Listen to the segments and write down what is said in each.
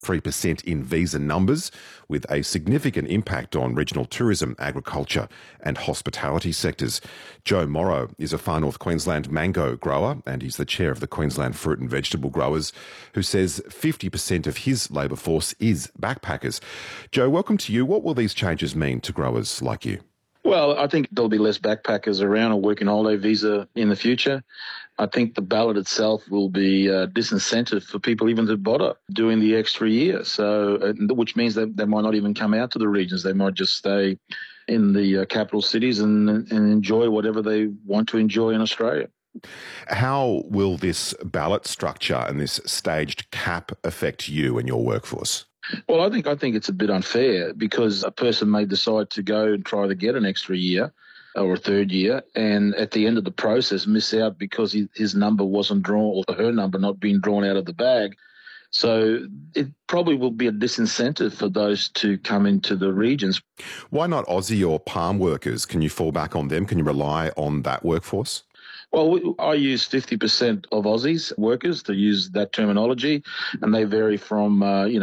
3% in visa numbers, with a significant impact on regional tourism, agriculture and hospitality sectors. Joe Morrow is a Far North Queensland mango grower, and he's the chair of the Queensland Fruit and Vegetable Growers, who says 50% of his labour force is backpackers. Joe, welcome to you. What will these changes mean to growers like you? Well, I think there'll be less backpackers around or working holiday visa in the future. I think the ballot itself will be a disincentive for people even to bother doing the extra year. So, which means that they might not even come out to the regions. They might just stay in the capital cities and enjoy whatever they want to enjoy in Australia. How will this ballot structure and this staged cap affect you and your workforce? Well, I think it's a bit unfair because a person may decide to go and try to get an extra year or a third year, and at the end of the process miss out because his number wasn't drawn, or her number not being drawn out of the bag. So it probably will be a disincentive for those to come into the regions. Why not Aussie or palm workers? Can you fall back on them? Can you rely on that workforce? Well, I use 50% of Aussies workers, to use that terminology, and they vary from,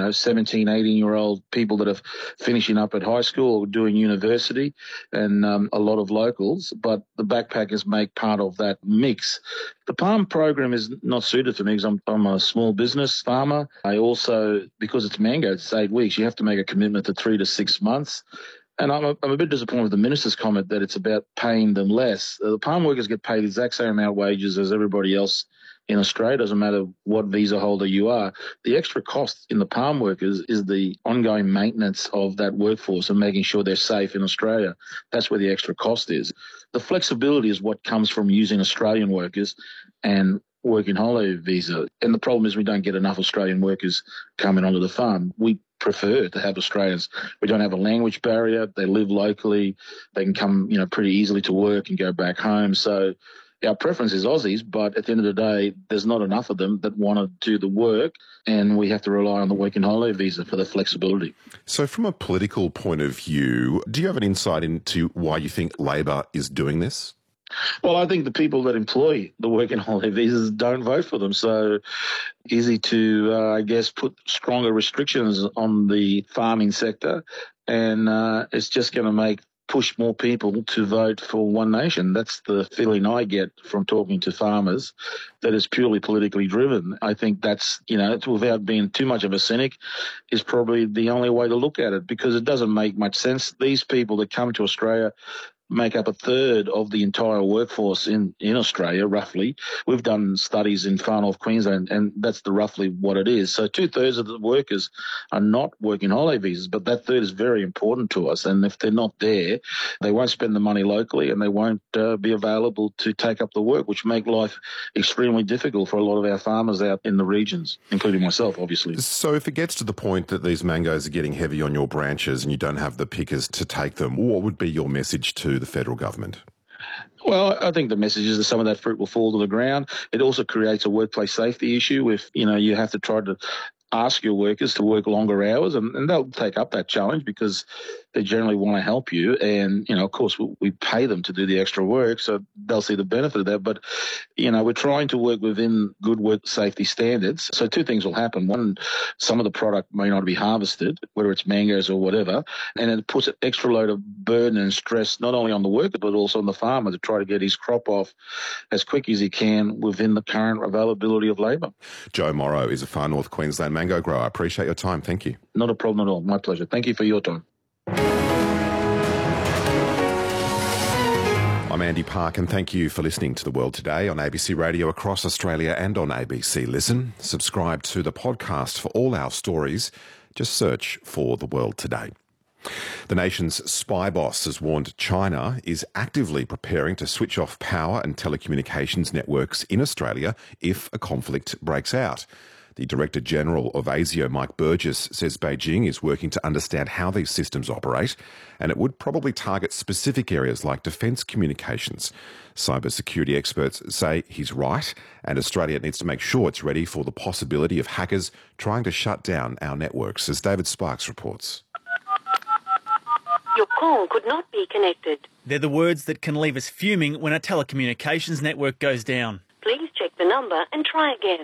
17, 18-year-old people that are finishing up at high school or doing university, and a lot of locals, but the backpackers make part of that mix. The palm program is not suited for me because I'm a small business farmer. I also, because it's mango, it's 8 weeks, you have to make a commitment to 3 to 6 months. And I'm a bit disappointed with the minister's comment that it's about paying them less. The palm workers get paid the exact same amount of wages as everybody else in Australia. Doesn't matter what visa holder you are. The extra cost in the palm workers is the ongoing maintenance of that workforce and making sure they're safe in Australia. That's where the extra cost is. The flexibility is what comes from using Australian workers and working holiday visa. And the problem is we don't get enough Australian workers coming onto the farm. We prefer to have Australians. We don't have a language barrier. They live locally. They can come, pretty easily to work and go back home. So our preference is Aussies, but at the end of the day, there's not enough of them that want to do the work, and we have to rely on the working holiday visa for the flexibility. So from a political point of view, do you have an insight into why you think Labor is doing this? Well, I think the people that employ the working holiday visas don't vote for them. So easy to, put stronger restrictions on the farming sector. And it's just going to push more people to vote for One Nation. That's the feeling I get from talking to farmers, that is purely politically driven. I think that's, without being too much of a cynic, is probably the only way to look at it, because it doesn't make much sense. These people that come to Australia make up a third of the entire workforce in Australia, roughly. We've done studies in Far North Queensland, and that's roughly what it is. So 2/3 of the workers are not working holiday visas, but that third is very important to us. And if they're not there, they won't spend the money locally, and they won't be available to take up the work, which make life extremely difficult for a lot of our farmers out in the regions, including myself, obviously. So if it gets to the point that these mangoes are getting heavy on your branches and you don't have the pickers to take them, what would be your message to the federal government? Well, I think the message is that some of that fruit will fall to the ground. It also creates a workplace safety issue if, you have to try to ask your workers to work longer hours, and they'll take up that challenge because they generally want to help you. And, of course, we pay them to do the extra work, so they'll see the benefit of that. But, we're trying to work within good work safety standards. So 2 things will happen. One, some of the product may not be harvested, whether it's mangoes or whatever, and it puts an extra load of burden and stress not only on the worker but also on the farmer to try to get his crop off as quick as he can within the current availability of labour. Joe Morrow is a Far North Queensland mango grower. I appreciate your time. Thank you. Not a problem at all. My pleasure. Thank you for your time. I'm Andy Park, and thank you for listening to The World Today on ABC Radio across Australia and on ABC Listen. Subscribe to the podcast for all our stories. Just search for The World Today. The nation's spy boss has warned China is actively preparing to switch off power and telecommunications networks in Australia if a conflict breaks out. The Director General of ASIO, Mike Burgess, says Beijing is working to understand how these systems operate, and it would probably target specific areas like defence communications. Cybersecurity experts say he's right, and Australia needs to make sure it's ready for the possibility of hackers trying to shut down our networks, as David Sparks reports. Your call could not be connected. They're the words that can leave us fuming when a telecommunications network goes down. Please check the number and try again.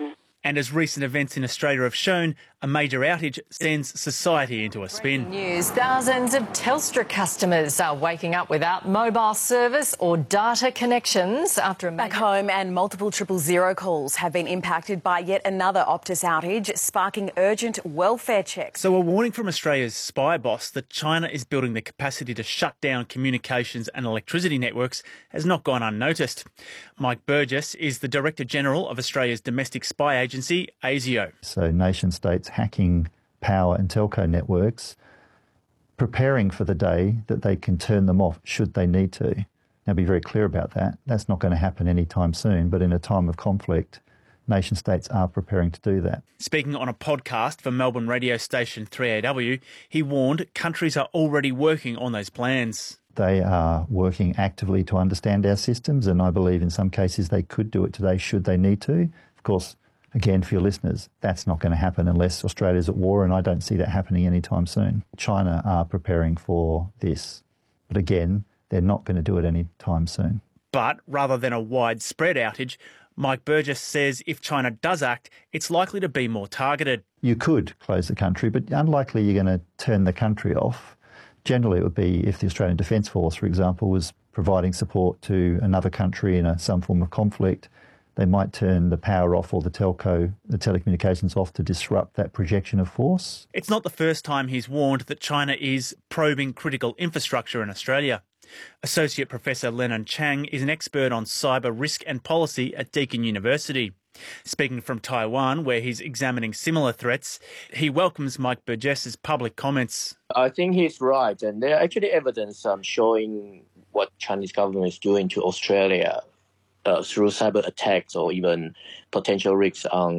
And as recent events in Australia have shown, a major outage sends society into a spin. News. Thousands of Telstra customers are waking up without mobile service or data connections after a Back home, and multiple 000 calls have been impacted by yet another Optus outage, sparking urgent welfare checks. So a warning from Australia's spy boss that China is building the capacity to shut down communications and electricity networks has not gone unnoticed. Mike Burgess is the Director General of Australia's domestic spy agency, ASIO. So nation states hacking power and telco networks, preparing for the day that they can turn them off should they need to. Now, be very clear about that. That's not going to happen anytime soon, but in a time of conflict, nation states are preparing to do that. Speaking on a podcast for Melbourne radio station 3AW, he warned countries are already working on those plans. They are working actively to understand our systems, and I believe in some cases they could do it today should they need to. Of course, again, for your listeners, that's not going to happen unless Australia's at war, and I don't see that happening anytime soon. China are preparing for this, but again, they're not going to do it anytime soon. But rather than a widespread outage, Mike Burgess says if China does act, it's likely to be more targeted. You could close the country, but unlikely you're going to turn the country off. Generally, it would be if the Australian Defence Force, for example, was providing support to another country in some form of conflict. They might turn the power off or the telecommunications off to disrupt that projection of force. It's not the first time he's warned that China is probing critical infrastructure in Australia. Associate Professor Lennon Chang is an expert on cyber risk and policy at Deakin University. Speaking from Taiwan, where he's examining similar threats, he welcomes Mike Burgess's public comments. I think he's right, and there are actually evidence showing what Chinese government is doing to Australia through cyber attacks or even potential risks on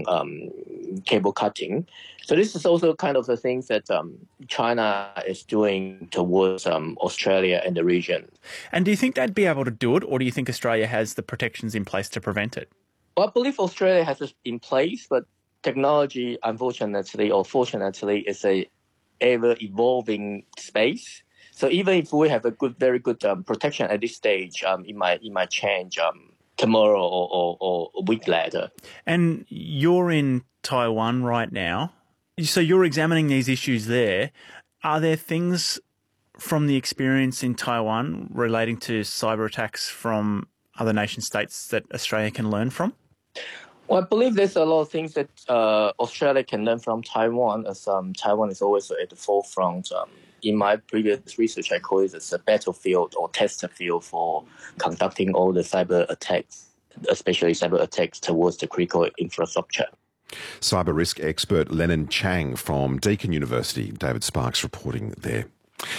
cable cutting. So this is also kind of the things that China is doing towards Australia and the region. And do you think they'd be able to do it, or do you think Australia has the protections in place to prevent it? Well, I believe Australia has it in place, but technology, unfortunately or fortunately, is a ever-evolving space. So even if we have a very good protection at this stage, it might change tomorrow or a week later. And you're in Taiwan right now, so you're examining these issues there. Are there things from the experience in Taiwan relating to cyber attacks from other nation states that Australia can learn from? Well, I believe there's a lot of things that Australia can learn from Taiwan, as Taiwan is always at the forefront. In my previous research, I call it as a battlefield or test field for conducting all the cyber attacks, especially cyber attacks towards the critical infrastructure. Cyber risk expert Lennon Chang from Deakin University. David Sparks reporting there.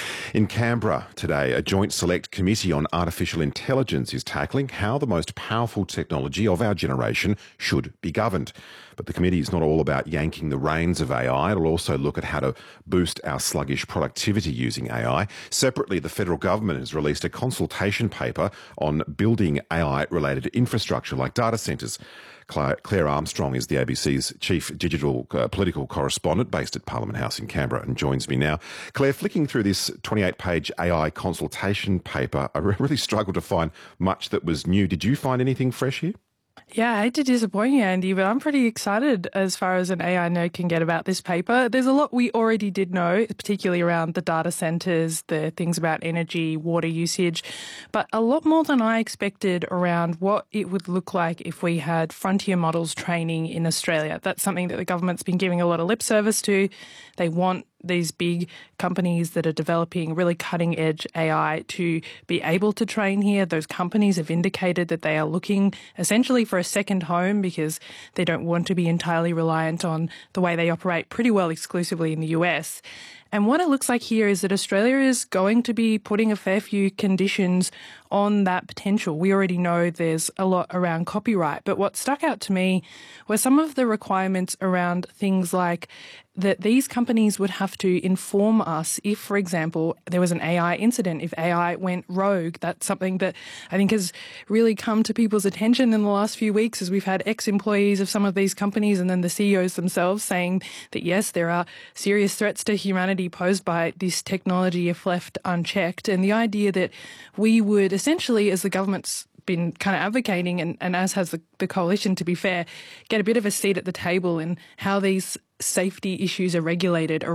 In Canberra today, a joint select committee on artificial intelligence is tackling how the most powerful technology of our generation should be governed. But the committee is not all about yanking the reins of AI. It'll also look at how to boost our sluggish productivity using AI. Separately, the federal government has released a consultation paper on building AI-related infrastructure like data centres. Claire Armstrong is the ABC's chief digital political correspondent based at Parliament House in Canberra and joins me now. Claire, flicking through this 28-page AI consultation paper, I really struggled to find much that was new. Did you find anything fresh here? Yeah, I hate to disappoint you, Andy, but I'm pretty excited as far as an AI nerd can get about this paper. There's a lot we already did know, particularly around the data centres, the things about energy, water usage, but a lot more than I expected around what it would look like if we had frontier models training in Australia. That's something that the government's been giving a lot of lip service to. They want these big companies that are developing really cutting-edge AI to be able to train here. Those companies have indicated that they are looking essentially for a second home because they don't want to be entirely reliant on the way they operate pretty well exclusively in the US. And what it looks like here is that Australia is going to be putting a fair few conditions on that potential. We already know there's a lot around copyright, but what stuck out to me were some of the requirements around things like that these companies would have to inform us if, for example, there was an AI incident, if AI went rogue. That's something that I think has really come to people's attention in the last few weeks as we've had ex-employees of some of these companies and then the CEOs themselves saying that, yes, there are serious threats to humanity posed by this technology if left unchecked. And the idea that we would essentially, as the government's been kind of advocating, and as has the coalition, to be fair, get a bit of a seat at the table in how these safety issues are regulated